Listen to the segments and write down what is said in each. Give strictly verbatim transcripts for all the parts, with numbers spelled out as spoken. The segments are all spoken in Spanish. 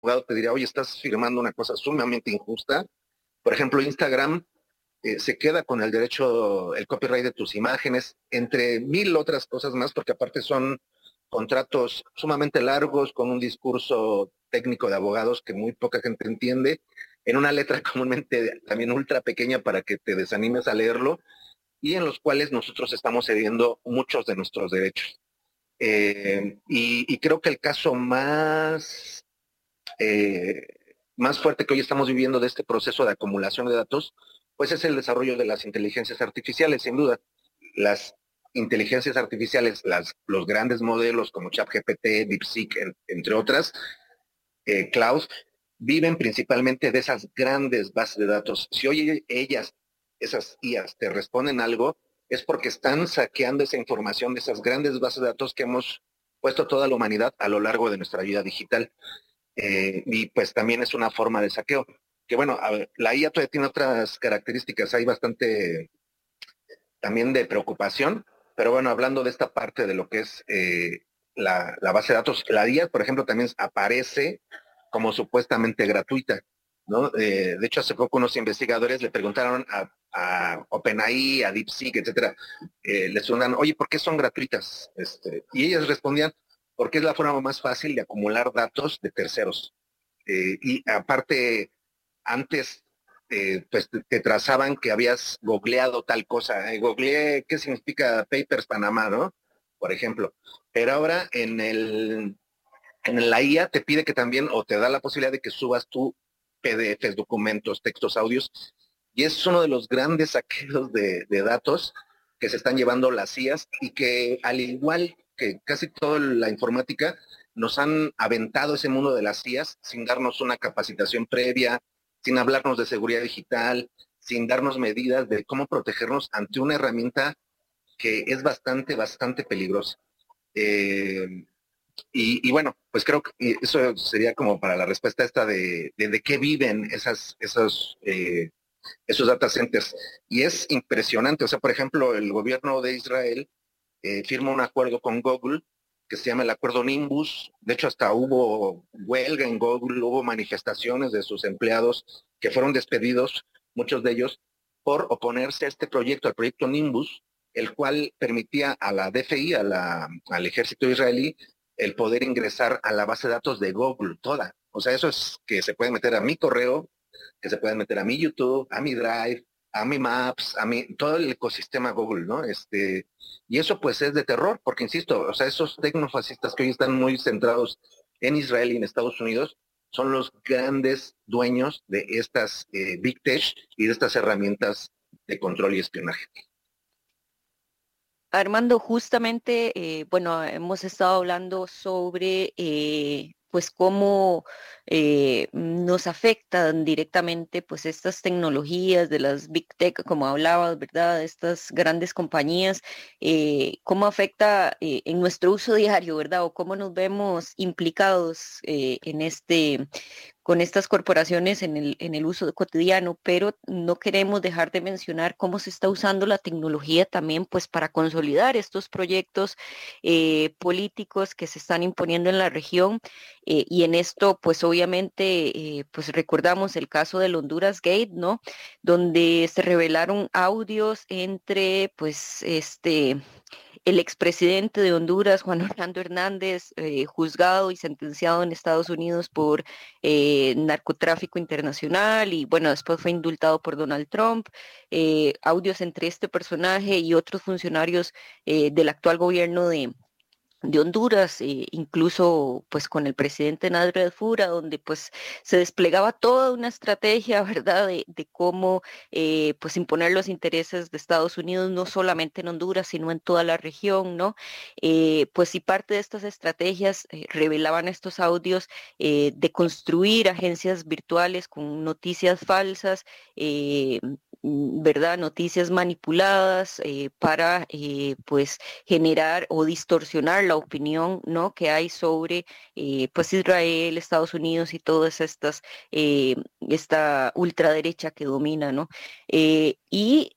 abogado te diría, oye, estás firmando una cosa sumamente injusta. Por ejemplo, Instagram eh, se queda con el derecho, el copyright de tus imágenes, entre mil otras cosas más, porque aparte son contratos sumamente largos, con un discurso técnico de abogados que muy poca gente entiende, en una letra comúnmente también ultra pequeña para que te desanimes a leerlo, y en los cuales nosotros estamos cediendo muchos de nuestros derechos. Eh, y, y, creo que el caso más, eh, más fuerte que hoy estamos viviendo de este proceso de acumulación de datos, pues es el desarrollo de las inteligencias artificiales, sin duda. Las inteligencias artificiales, las, los grandes modelos como ChatGPT, DeepSeek, en, entre otras, eh, Cloud, viven principalmente de esas grandes bases de datos. Si hoy ellas, esas I As, te responden algo, es porque están saqueando esa información de esas grandes bases de datos que hemos puesto toda la humanidad a lo largo de nuestra vida digital. Eh, y pues también es una forma de saqueo. Que bueno, a ver, la I A todavía tiene otras características, hay bastante también de preocupación, pero bueno, hablando de esta parte de lo que es eh, la, la, base de datos, la I A, por ejemplo, también aparece como supuestamente gratuita, ¿no? Eh, de hecho, hace poco unos investigadores le preguntaron a, a OpenAI, a DeepSeek, etcétera, eh, les preguntan, oye, ¿por qué son gratuitas? Este, y ellas respondían, porque es la forma más fácil de acumular datos de terceros. Eh, y aparte, antes eh, pues te, te, trazaban que habías googleado tal cosa. Eh, googleé qué significa Papers Panamá, ¿no? Por ejemplo. Pero ahora en el en la I A te pide que también, o te da la posibilidad de que subas tú P D Fs, documentos, textos, audios, y es uno de los grandes saqueos de, de datos que se están llevando las I As y que al igual que casi toda la informática, nos han aventado ese mundo de las I As sin darnos una capacitación previa, sin hablarnos de seguridad digital, sin darnos medidas de cómo protegernos ante una herramienta que es bastante, bastante peligrosa. Eh, y, y, bueno, pues creo que eso sería como para la respuesta esta de, de, de qué viven esas, esos, eh, esos data centers. Y es impresionante. O sea, por ejemplo, el gobierno de Israel eh, firma un acuerdo con Google que se llama el acuerdo Nimbus. De hecho, hasta hubo huelga en Google, hubo manifestaciones de sus empleados que fueron despedidos, muchos de ellos, por oponerse a este proyecto, al proyecto Nimbus, el cual permitía a la D F I, a la, al ejército israelí, el poder ingresar a la base de datos de Google toda. O sea, eso es que se puede meter a mi correo, que se pueden meter a mi YouTube, a mi Drive, a mi Maps, a mi, todo el ecosistema Google, ¿no? Este, y eso pues es de terror, porque insisto, o sea, esos tecnofascistas que hoy están muy centrados en Israel y en Estados Unidos, son los grandes dueños de estas eh, Big Tech y de estas herramientas de control y espionaje. Armando, justamente, eh, bueno, hemos estado hablando sobre, eh, pues, cómo eh, nos afectan directamente, pues, estas tecnologías de las Big Tech, como hablabas, ¿verdad? Estas grandes compañías, eh, cómo afecta eh, en nuestro uso diario, ¿verdad? O cómo nos vemos implicados eh, en este con estas corporaciones en el, en el uso cotidiano, pero no queremos dejar de mencionar cómo se está usando la tecnología también pues para consolidar estos proyectos eh, políticos que se están imponiendo en la región eh, y en esto pues obviamente eh, pues recordamos el caso del Honduras Gate, ¿no? Donde se revelaron audios entre pues este el expresidente de Honduras, Juan Orlando Hernández, eh, juzgado y sentenciado en Estados Unidos por eh, narcotráfico internacional y bueno, después fue indultado por Donald Trump, eh, audios entre este personaje y otros funcionarios eh, del actual gobierno de, de Honduras, eh, incluso pues con el presidente Andrés Fura, donde pues se desplegaba toda una estrategia, ¿verdad?, de, de cómo eh, pues imponer los intereses de Estados Unidos, no solamente en Honduras, sino en toda la región, ¿no? Eh, pues y parte de estas estrategias eh, revelaban estos audios eh, de construir agencias virtuales con noticias falsas, eh, ¿verdad? Noticias manipuladas eh, para eh, pues generar o distorsionar la opinión, ¿no?, que hay sobre eh, pues Israel, Estados Unidos y todas estas eh, esta ultraderecha que domina, ¿no? Eh, y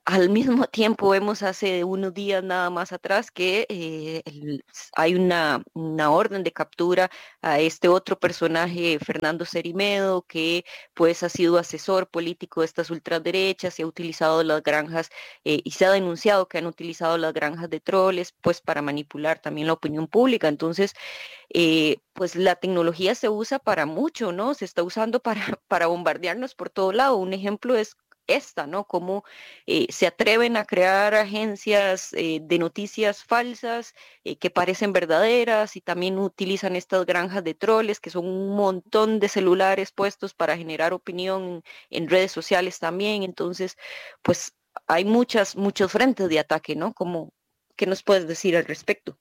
al mismo tiempo vemos hace unos días nada más atrás que eh, el- hay una, una orden de captura a este otro personaje, Fernando Cerimedo, que pues ha sido asesor político de estas ultraderechas y ha utilizado las granjas eh, y se ha denunciado que han utilizado las granjas de troles pues para manipular también la opinión pública. Entonces, eh, pues la tecnología se usa para mucho, ¿no? Se está usando para, para bombardearnos por todo lado. Un ejemplo es esta, ¿no? Cómo eh, se atreven a crear agencias eh, de noticias falsas eh, que parecen verdaderas y también utilizan estas granjas de troles, que son un montón de celulares puestos para generar opinión en redes sociales también. Entonces, pues hay muchas, muchos frentes de ataque, ¿no? Como, ¿qué nos puedes decir al respecto?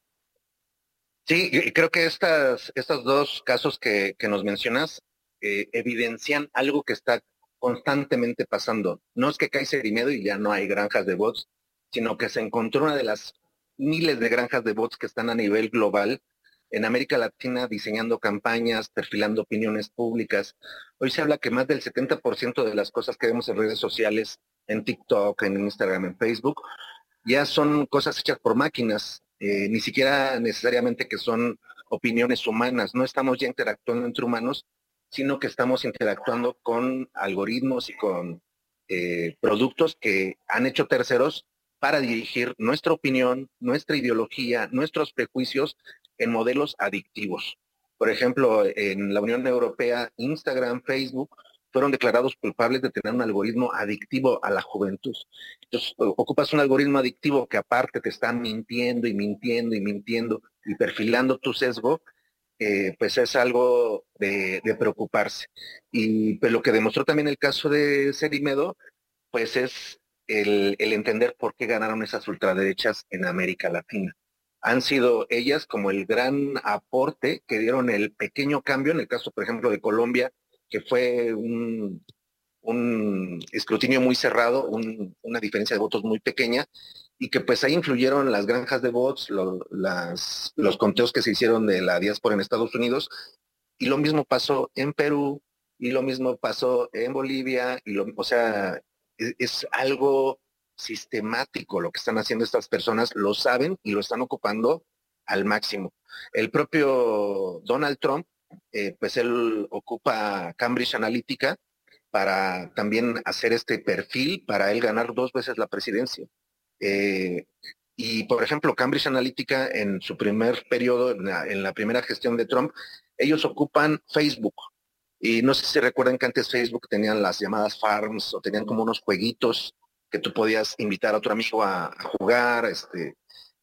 Sí, y creo que estas, estos dos casos que, que nos mencionas eh, evidencian algo que está constantemente pasando. No es que Kaiser y Medo y ya no hay granjas de bots, sino que se encontró una de las miles de granjas de bots que están a nivel global en América Latina diseñando campañas, perfilando opiniones públicas. Hoy se habla que más del setenta por ciento de las cosas que vemos en redes sociales, en TikTok, en Instagram, en Facebook, ya son cosas hechas por máquinas, eh, ni siquiera necesariamente que son opiniones humanas, no estamos ya interactuando entre humanos, sino que estamos interactuando con algoritmos y con eh, productos que han hecho terceros para dirigir nuestra opinión, nuestra ideología, nuestros prejuicios en modelos adictivos. Por ejemplo, en la Unión Europea, Instagram, Facebook fueron declarados culpables de tener un algoritmo adictivo a la juventud. Entonces, ocupas un algoritmo adictivo que aparte te está mintiendo y mintiendo y mintiendo y perfilando tu sesgo, eh, pues es algo de, de preocuparse. Y pues, lo que demostró también el caso de Cerimedo, pues es el, el entender por qué ganaron esas ultraderechas en América Latina. Han sido ellas como el gran aporte que dieron el pequeño cambio, en el caso, por ejemplo, de Colombia, que fue un, un escrutinio muy cerrado, un, una diferencia de votos muy pequeña, y que pues ahí influyeron las granjas de votos, lo, las, los conteos que se hicieron de la diáspora en Estados Unidos, y lo mismo pasó en Perú, y lo mismo pasó en Bolivia, y lo, o sea, es, es algo sistemático lo que están haciendo estas personas, lo saben y lo están ocupando al máximo. El propio Donald Trump, eh, pues él ocupa Cambridge Analytica para también hacer este perfil para él ganar dos veces la presidencia. Eh, y, por ejemplo, Cambridge Analytica en su primer periodo, en la, en la primera gestión de Trump, ellos ocupan Facebook. Y no sé si recuerdan que antes Facebook tenían las llamadas farms o tenían como unos jueguitos que tú podías invitar a otro amigo a, a jugar, este,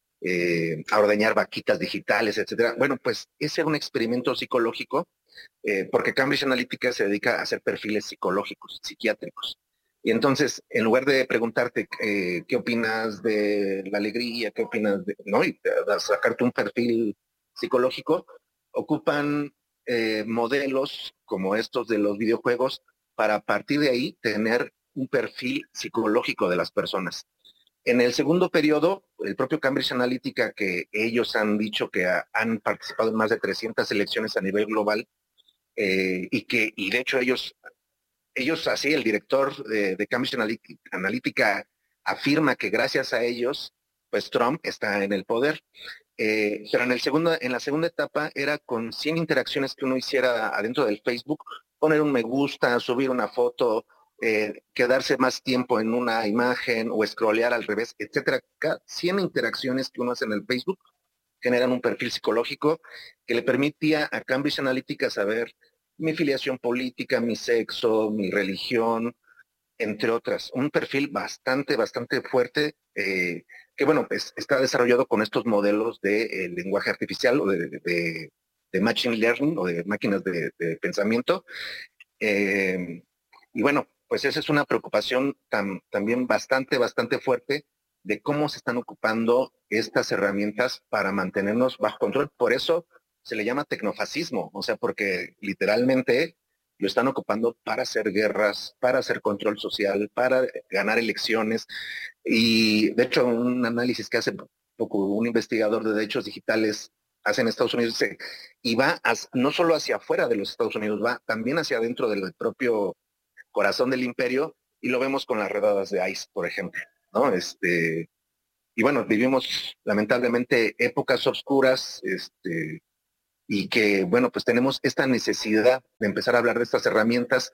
eh, a ordeñar vaquitas digitales, etcétera. Bueno, pues ese era un experimento psicológico, eh, porque Cambridge Analytica se dedica a hacer perfiles psicológicos, psiquiátricos. Y entonces, en lugar de preguntarte eh, qué opinas de la alegría, qué opinas de, ¿no? Y de sacarte un perfil psicológico, ocupan eh, modelos como estos de los videojuegos para a partir de ahí tener un perfil psicológico de las personas. En el segundo periodo, el propio Cambridge Analytica, que ellos han dicho que ha, han participado en más de trescientas elecciones a nivel global, eh, y que, y de hecho ellos, ellos así, el director de, de Cambridge Analytica afirma que gracias a ellos, pues Trump está en el poder. Eh, pero en, el segundo, en la segunda etapa era con cien interacciones que uno hiciera adentro del Facebook, poner un me gusta, subir una foto, eh, quedarse más tiempo en una imagen o scrollear al revés, etcétera. Cada cien interacciones que uno hace en el Facebook generan un perfil psicológico que le permitía a Cambridge Analytica saber mi filiación política, mi sexo, mi religión, entre otras. Un perfil bastante, bastante fuerte, eh, que bueno, pues está desarrollado con estos modelos de eh, lenguaje artificial o de, de, de, machine learning o de máquinas de, de pensamiento. Eh, y bueno, pues esa es una preocupación tam, también bastante, bastante fuerte de cómo se están ocupando estas herramientas para mantenernos bajo control. Por eso se le llama tecnofascismo, o sea, porque literalmente lo están ocupando para hacer guerras, para hacer control social, para ganar elecciones. Y de hecho, un análisis que hace poco un investigador de derechos digitales hace en Estados Unidos dice, y va a, no solo hacia afuera de los Estados Unidos, va también hacia adentro del propio corazón del imperio, y lo vemos con las redadas de ICE, por ejemplo, ¿no? Este, y bueno, vivimos lamentablemente épocas oscuras, este, y que, bueno, pues tenemos esta necesidad de empezar a hablar de estas herramientas.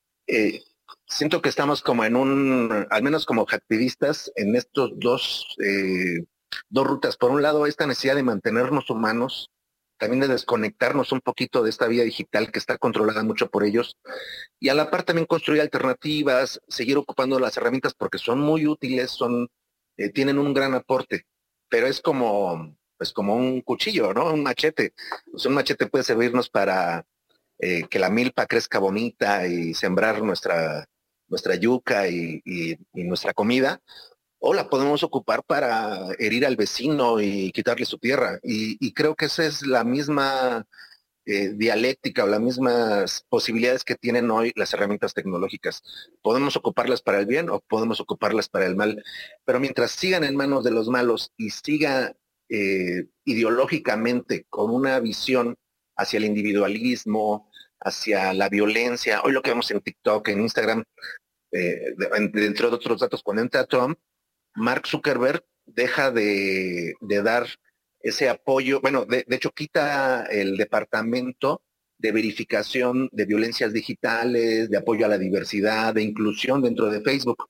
Eh, Siento que estamos como en un, al menos como activistas, en estos dos, eh, dos rutas. Por un lado, esta necesidad de mantenernos humanos, también de desconectarnos un poquito de esta vida digital que está controlada mucho por ellos, y a la par también construir alternativas, seguir ocupando las herramientas porque son muy útiles, son, eh, tienen un gran aporte, pero es como, pues como un cuchillo, ¿no? Un machete. Pues un machete puede servirnos para eh, que la milpa crezca bonita y sembrar nuestra, nuestra yuca y, y, y nuestra comida, o la podemos ocupar para herir al vecino y quitarle su tierra. Y, y creo que esa es la misma eh, dialéctica o las mismas posibilidades que tienen hoy las herramientas tecnológicas. Podemos ocuparlas para el bien o podemos ocuparlas para el mal, pero mientras sigan en manos de los malos y siga eh, ideológicamente con una visión hacia el individualismo, hacia la violencia, hoy lo que vemos en TikTok, en Instagram, eh, dentro de otros datos, cuando entra Trump, Mark Zuckerberg deja de, de dar ese apoyo, bueno, de, de, hecho quita el departamento de verificación de violencias digitales, de apoyo a la diversidad, de inclusión dentro de Facebook.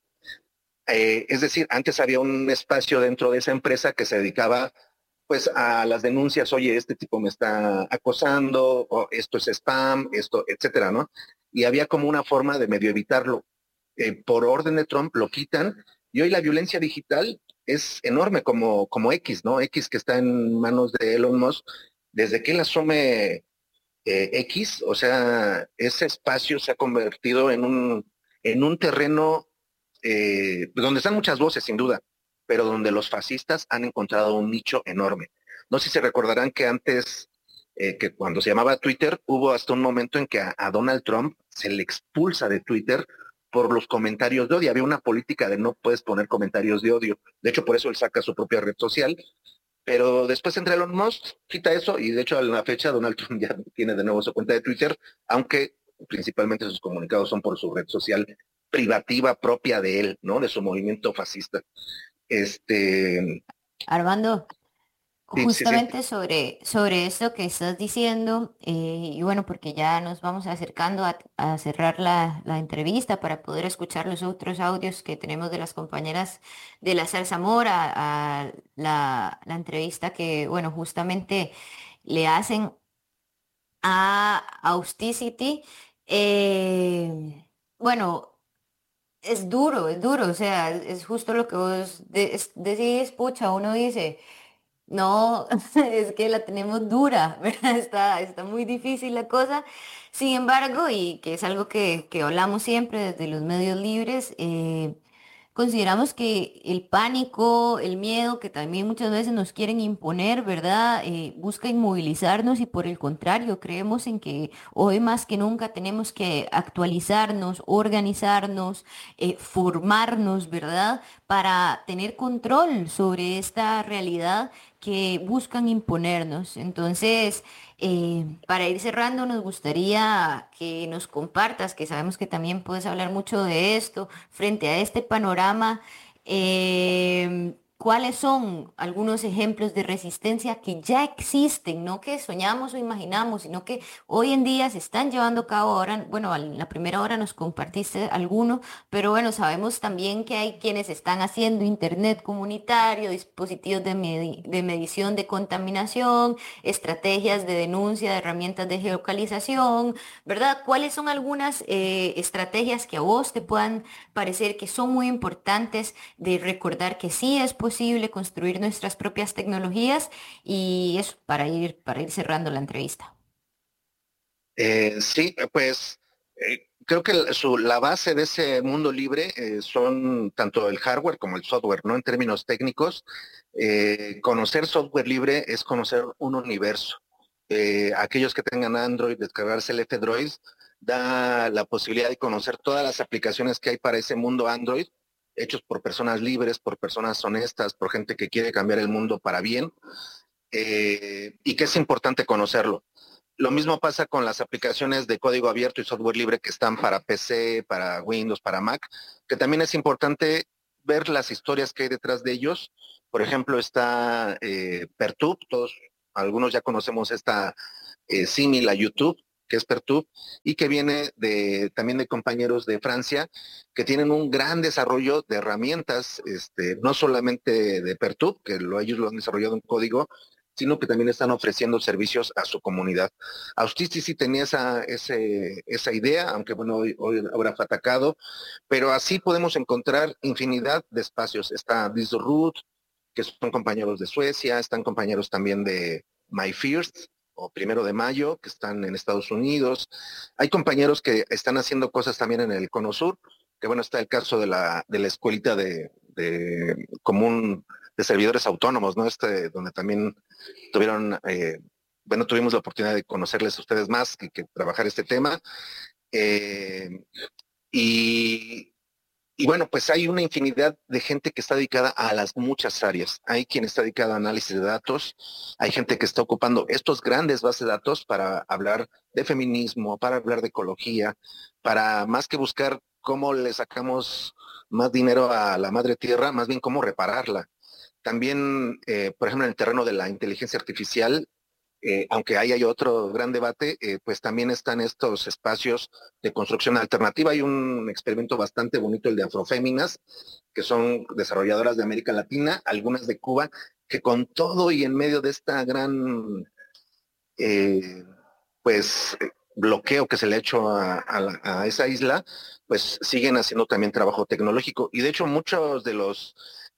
Eh, es decir, antes había un espacio dentro de esa empresa que se dedicaba pues a las denuncias, oye, este tipo me está acosando, o esto es spam, esto, etcétera, ¿no? Y había como una forma de medio evitarlo. Eh, por orden de Trump lo quitan y hoy la violencia digital es enorme como, como X, ¿no? X que está en manos de Elon Musk, desde que él asume eh, X, o sea, ese espacio se ha convertido en un, en un terreno eh, donde están muchas voces, sin duda, pero donde los fascistas han encontrado un nicho enorme. No sé si se recordarán que antes, eh, que cuando se llamaba Twitter, hubo hasta un momento en que a, a Donald Trump se le expulsa de Twitter por los comentarios de odio. Había una política de no puedes poner comentarios de odio. De hecho, por eso él saca su propia red social. Pero después entra Elon Musk, quita eso, y de hecho a la fecha Donald Trump ya tiene de nuevo su cuenta de Twitter, aunque principalmente sus comunicados son por su red social privativa propia de él, ¿no? De su movimiento fascista. Este, Armando, sí, sí, sí. justamente sobre, sobre esto que estás diciendo, eh, y bueno, porque ya nos vamos acercando a, a cerrar la, la entrevista para poder escuchar los otros audios que tenemos de las compañeras de la Salsa Mora, a la, la entrevista que, bueno, justamente le hacen a Austicity. Eh, bueno, es duro, es duro, o sea, es justo lo que vos de- es- decís, pucha, uno dice. No, es que la tenemos dura, ¿verdad? Está, está muy difícil la cosa. Sin embargo, y que es algo que, que hablamos siempre desde los medios libres, eh, consideramos que el pánico, el miedo que también muchas veces nos quieren imponer, ¿verdad? Eh, busca inmovilizarnos y por el contrario, creemos en que hoy más que nunca tenemos que actualizarnos, organizarnos, eh, formarnos, ¿verdad? Para tener control sobre esta realidad que buscan imponernos. Entonces, eh, para ir cerrando, nos gustaría que nos compartas, que sabemos que también puedes hablar mucho de esto, frente a este panorama, em, ¿cuáles son algunos ejemplos de resistencia que ya existen, no que soñamos o imaginamos, sino que hoy en día se están llevando a cabo? Ahora, bueno, en la primera hora nos compartiste alguno, pero bueno, sabemos también que hay quienes están haciendo internet comunitario, dispositivos de, medi- de medición de contaminación, estrategias de denuncia, de herramientas de geolocalización, ¿verdad? ¿Cuáles son algunas eh, estrategias que a vos te puedan parecer que son muy importantes de recordar que sí es posible construir nuestras propias tecnologías? Y eso, para ir, para ir cerrando la entrevista. Eh, sí, pues eh, creo que la, su, la base de ese mundo libre eh, son tanto el hardware como el software, ¿no? En términos técnicos, eh, conocer software libre es conocer un universo. Eh, aquellos que tengan Android, descargarse el F-Droid, da la posibilidad de conocer todas las aplicaciones que hay para ese mundo Android, hechos por personas libres, por personas honestas, por gente que quiere cambiar el mundo para bien, eh, y que es importante conocerlo. Lo mismo pasa con las aplicaciones de código abierto y software libre que están para P C, para Windows, para Mac, que también es importante ver las historias que hay detrás de ellos. Por ejemplo, está eh, Pertube, todos, algunos ya conocemos esta eh, símil a YouTube, que es Pertube, y que viene de, también de compañeros de Francia, que tienen un gran desarrollo de herramientas, este, no solamente de Pertube, que lo, ellos lo han desarrollado en código, sino que también están ofreciendo servicios a su comunidad. Austici sí tenía esa, ese, esa idea, aunque bueno, hoy, hoy ahora fue atacado, pero así podemos encontrar infinidad de espacios. Está Disroot, que son compañeros de Suecia, están compañeros también de MyFirst, o Primero de Mayo, que están en Estados Unidos. Hay compañeros que están haciendo cosas también en el Cono Sur, que bueno, está el caso de la, de la escuelita de, de común de servidores autónomos, ¿no? Este, donde también tuvieron, eh, bueno, tuvimos la oportunidad de conocerles a ustedes más y que trabajar este tema. Eh, y, y bueno, pues hay una infinidad de gente que está dedicada a las muchas áreas. Hay quien está dedicado a análisis de datos, hay gente que está ocupando estos grandes bases de datos para hablar de feminismo, para hablar de ecología, para más que buscar cómo le sacamos más dinero a la madre tierra, más bien cómo repararla. También, eh, por ejemplo, en el terreno de la inteligencia artificial, eh, aunque ahí hay otro gran debate, eh, pues también están estos espacios de construcción alternativa. Hay un experimento bastante bonito, el de Afroféminas, que son desarrolladoras de América Latina, algunas de Cuba, que con todo y en medio de esta gran, eh, pues, bloqueo que se le ha hecho a, a, a esa isla, pues siguen haciendo también trabajo tecnológico. Y de hecho muchos de los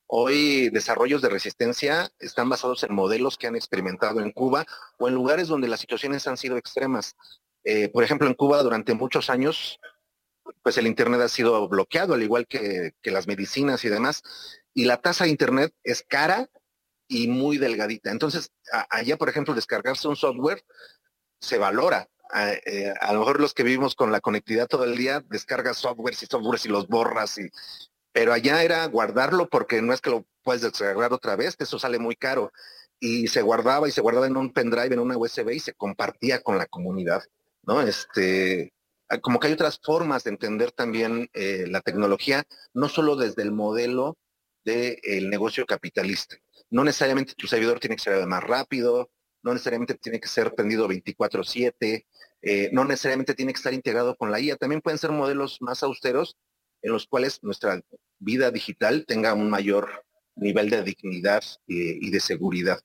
hoy desarrollos de resistencia están basados en modelos que han experimentado en Cuba o en lugares donde las situaciones han sido extremas. Eh, por ejemplo, en Cuba durante muchos años, pues el Internet ha sido bloqueado, al igual que, que las medicinas y demás, y la tasa de Internet es cara y muy delgadita. Entonces, a, allá, por ejemplo, descargarse un software se valora. A, eh, a lo mejor los que vivimos con la conectividad todo el día, descargas softwares y softwares y los borras y pero allá era guardarlo porque no es que lo puedes descargar otra vez, eso sale muy caro. Y se guardaba y se guardaba en un pendrive, en una U S B y se compartía con la comunidad, ¿no? Este, como que hay otras formas de entender también eh, la tecnología, no solo desde el modelo del negocio capitalista. No necesariamente tu servidor tiene que ser más rápido, no necesariamente tiene que ser prendido veinticuatro siete, eh, no necesariamente tiene que estar integrado con la I A, también pueden ser modelos más austeros en los cuales nuestra vida digital tenga un mayor nivel de dignidad y, y de seguridad.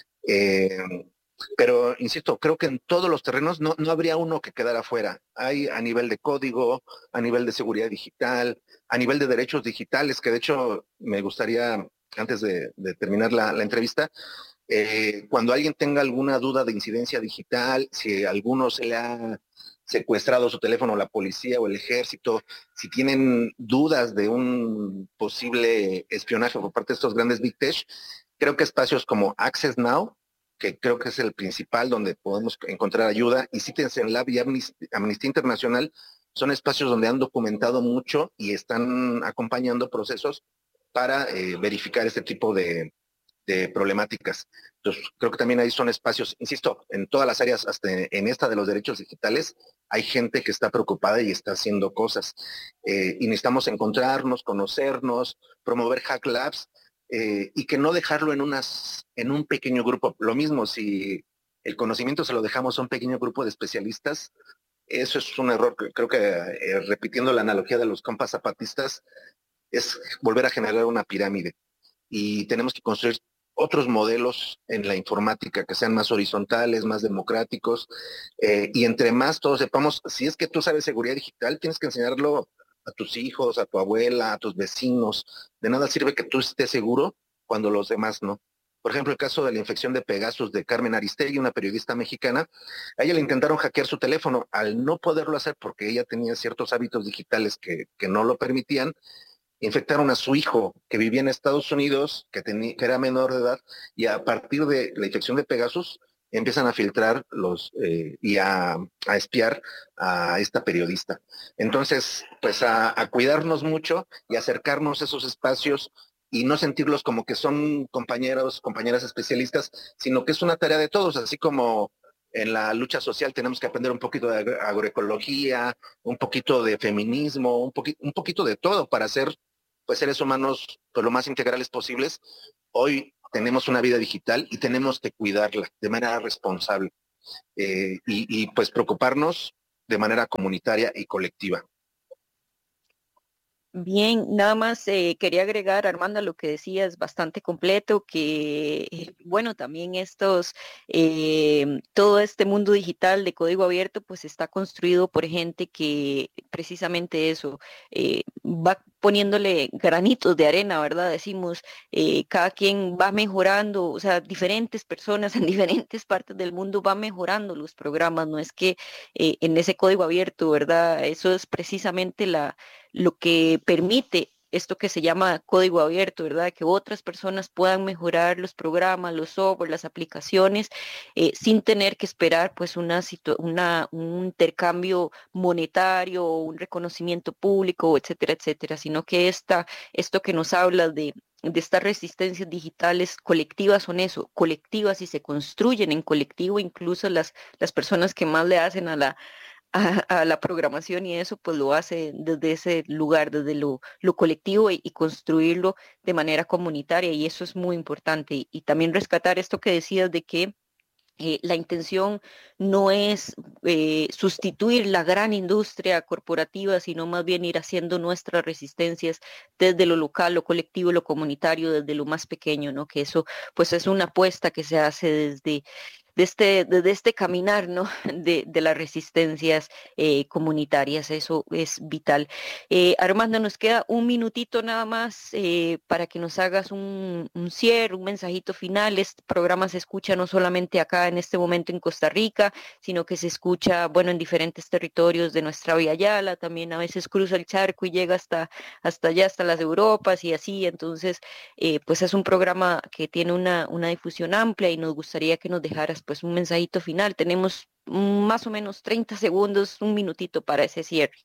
Eh, pero, insisto, creo que en todos los terrenos no, no habría uno que quedara fuera. Hay a nivel de código, a nivel de seguridad digital, a nivel de derechos digitales, que de hecho me gustaría, antes de, de terminar la, la entrevista, eh, cuando alguien tenga alguna duda de incidencia digital, si a alguno se le ha secuestrado su teléfono la policía o el ejército, si tienen dudas de un posible espionaje por parte de estos grandes Big Tech, creo que espacios como Access Now, que creo que es el principal donde podemos encontrar ayuda, y Citizen Lab y Amnistía, Amnistía Internacional son espacios donde han documentado mucho y están acompañando procesos para eh, verificar este tipo de, de problemáticas. Entonces, creo que también ahí son espacios, insisto, en todas las áreas, hasta en esta de los derechos digitales, hay gente que está preocupada y está haciendo cosas. Eh, y necesitamos encontrarnos, conocernos, promover Hack Labs, eh, y que no dejarlo en, unas, en un pequeño grupo. Lo mismo, si el conocimiento se lo dejamos a un pequeño grupo de especialistas, eso es un error. Creo que, eh, repitiendo la analogía de los compas zapatistas, es volver a generar una pirámide. Y tenemos que construir otros modelos en la informática que sean más horizontales, más democráticos, eh, y entre más todos sepamos, si es que tú sabes seguridad digital, tienes que enseñarlo a tus hijos, a tu abuela, a tus vecinos. De nada sirve que tú estés seguro cuando los demás no. Por ejemplo, el caso de la infección de Pegasus de Carmen Aristegui, una periodista mexicana, a ella le intentaron hackear su teléfono. Al no poderlo hacer porque ella tenía ciertos hábitos digitales que, que no lo permitían, infectaron a su hijo que vivía en Estados Unidos, que, tenía, que era menor de edad, y a partir de la infección de Pegasus empiezan a filtrar los eh, y a, a espiar a esta periodista. Entonces, pues a, a cuidarnos mucho y acercarnos a esos espacios y no sentirlos como que son compañeros, compañeras especialistas, sino que es una tarea de todos, así como en la lucha social tenemos que aprender un poquito de agro- agroecología, un poquito de feminismo, un, poqui- un poquito de todo para ser pues, seres humanos pues, lo más integrales posibles. Hoy tenemos una vida digital y tenemos que cuidarla de manera responsable eh, y, y pues preocuparnos de manera comunitaria y colectiva. Bien, nada más eh, quería agregar, Armando, lo que decías, bastante completo, que eh, bueno, también estos, eh, todo este mundo digital de código abierto, pues está construido por gente que precisamente eso, eh, va poniéndole granitos de arena, ¿verdad? Decimos, eh, cada quien va mejorando, o sea, diferentes personas en diferentes partes del mundo van mejorando los programas, no es que eh, en ese código abierto, ¿verdad? Eso es precisamente la lo que permite esto que se llama código abierto, ¿verdad? Que otras personas puedan mejorar los programas, los software, las aplicaciones, eh, sin tener que esperar pues una, situ- una un intercambio monetario o un reconocimiento público, etcétera, etcétera, sino que esta, esto que nos habla de de estas resistencias digitales colectivas son eso, colectivas y se construyen en colectivo, incluso las, las personas que más le hacen a la, a, a la programación y eso, pues lo hace desde ese lugar, desde lo, lo colectivo y, y construirlo de manera comunitaria y eso es muy importante. Y, y también rescatar esto que decías de que eh, la intención no es eh, sustituir la gran industria corporativa, sino más bien ir haciendo nuestras resistencias desde lo local, lo colectivo, lo comunitario, desde lo más pequeño, ¿no? Que eso pues es una apuesta que se hace desde de este, desde este caminar, ¿no? De, de las resistencias eh, comunitarias, eso es vital. Eh, Armando, nos queda un minutito nada más eh, para que nos hagas un, un cierre, un mensajito final. Este programa se escucha no solamente acá en este momento en Costa Rica, sino que se escucha, bueno, en diferentes territorios de nuestra Vía Yala, también a veces cruza el charco y llega hasta, hasta allá, hasta las Europas y así. Entonces, eh, pues es un programa que tiene una, una difusión amplia y nos gustaría que nos dejaras pues un mensajito final. Tenemos mm, más o menos treinta segundos, un minutito para ese cierre.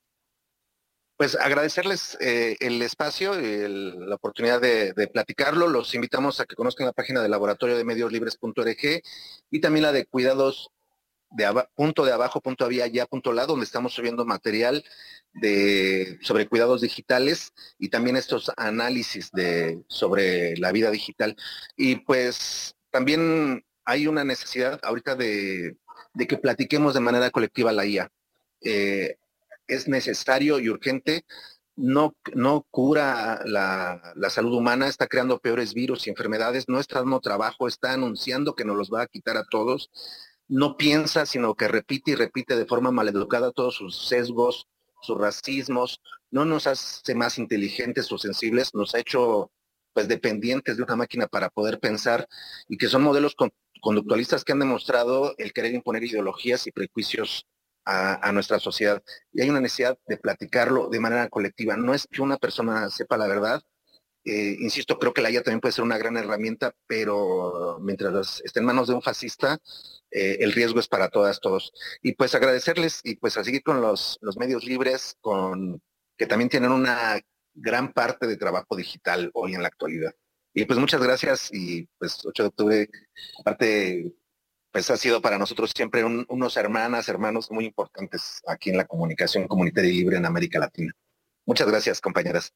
Pues agradecerles eh, el espacio, el- la oportunidad de, de platicarlo. Los invitamos a que conozcan la página del laboratorio de medios libres punto org y también la de cuidados de aba- punto de abajo punto había ya punto la, donde estamos subiendo material de, sobre cuidados digitales y también estos análisis de, sobre la vida digital. Y pues también hay una necesidad ahorita de, de que platiquemos de manera colectiva la I A. Eh, es necesario y urgente, no, no cura la, la salud humana, está creando peores virus y enfermedades, no está dando trabajo, está anunciando que nos los va a quitar a todos, no piensa, sino que repite y repite de forma maleducada todos sus sesgos, sus racismos, no nos hace más inteligentes o sensibles, nos ha hecho pues dependientes de una máquina para poder pensar y que son modelos con, conductualistas que han demostrado el querer imponer ideologías y prejuicios a, a nuestra sociedad. Y hay una necesidad de platicarlo de manera colectiva. No es que una persona sepa la verdad, eh, insisto, creo que la I A también puede ser una gran herramienta, pero mientras esté en manos de un fascista, eh, el riesgo es para todas, todos. Y pues agradecerles y pues a seguir con los, los medios libres, con que también tienen una gran parte de trabajo digital hoy en la actualidad. Y pues muchas gracias y pues ocho de octubre, aparte, pues ha sido para nosotros siempre un, unos hermanas, hermanos muy importantes aquí en la comunicación comunitaria y libre en América Latina. Muchas gracias, compañeras.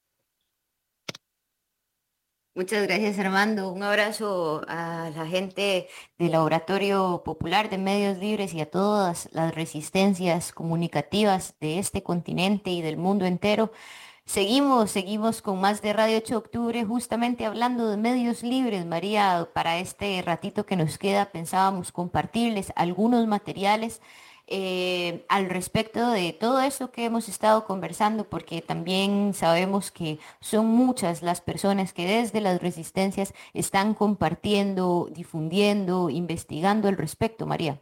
Muchas gracias, Armando. Un abrazo a la gente del Laboratorio Popular de Medios Libres y a todas las resistencias comunicativas de este continente y del mundo entero. Seguimos, seguimos con más de Radio ocho de Octubre, justamente hablando de medios libres. María, para este ratito que nos queda, pensábamos compartirles algunos materiales eh, al respecto de todo eso que hemos estado conversando, porque también sabemos que son muchas las personas que desde las resistencias están compartiendo, difundiendo, investigando al respecto, María.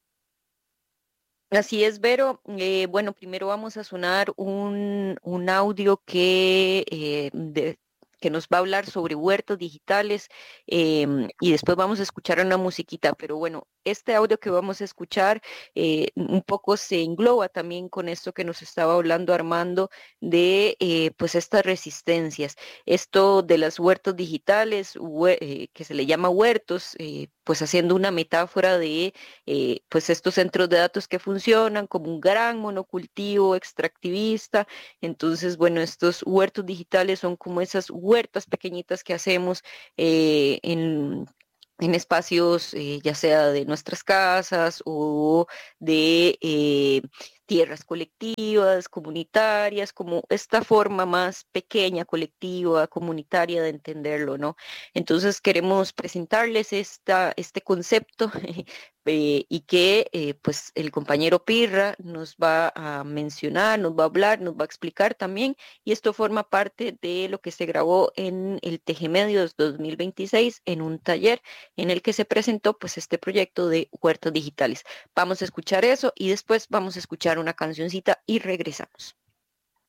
Así es, Vero. Eh, bueno, primero vamos a sonar un, un audio que, eh, de- que nos va a hablar sobre huertos digitales em, y después vamos a escuchar una musiquita. Pero bueno, este audio que vamos a escuchar eh, un poco se engloba también con esto que nos estaba hablando Armando de eh, pues estas resistencias. Esto de las huertos digitales, hue- eh, que se le llama huertos. Eh, pues haciendo una metáfora de eh, pues estos centros de datos que funcionan como un gran monocultivo extractivista. Entonces, bueno, estos huertos digitales son como esas huertas pequeñitas que hacemos eh, en en espacios, eh, ya sea de nuestras casas o de eh, tierras colectivas, comunitarias, como esta forma más pequeña, colectiva, comunitaria de entenderlo, ¿no? Entonces queremos presentarles esta, este concepto eh, y que eh, pues el compañero Pirra nos va a mencionar, nos va a hablar, nos va a explicar también, y esto forma parte de lo que se grabó en el Tejemedios dos mil veintiséis en un taller en el que se presentó pues este proyecto de huertos digitales. Vamos a escuchar eso y después vamos a escuchar una cancioncita y regresamos.